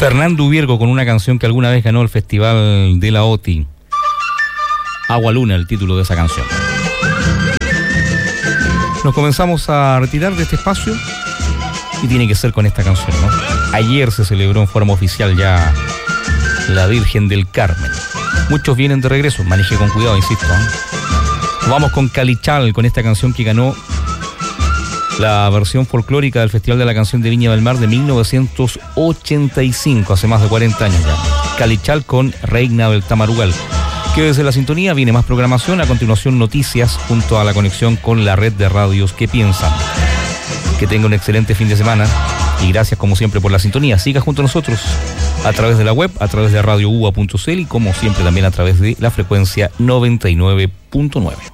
Fernando Ubiergo con una canción que alguna vez ganó el Festival de la OTI. Agua Luna, el título de esa canción. Nos comenzamos a retirar de este espacio y tiene que ser con esta canción, ¿no? Ayer se celebró en forma oficial ya la Virgen del Carmen. Muchos vienen de regreso, maneje con cuidado, insisto, ¿eh? Vamos con Calichal, con esta canción que ganó la versión folclórica del Festival de la Canción de Viña del Mar de 1985, hace más de 40 años ya. Calichal con Reina del Tamarugal. Quédese en la sintonía, viene más programación, a continuación noticias junto a la conexión con la red de radios que piensan. Que tenga un excelente fin de semana y gracias como siempre por la sintonía. Siga junto a nosotros a través de la web, a través de radioua.cl y como siempre también a través de la frecuencia 99.9.